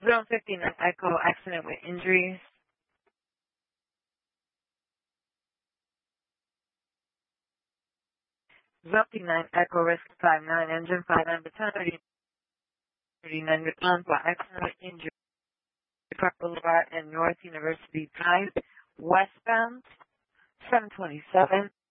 Zone 59 Echo, accident with injuries. Zone 59 Echo, risk 59, engine 59, baton 39, response by accident with injury. Park Boulevard and North University Drive, westbound, 727.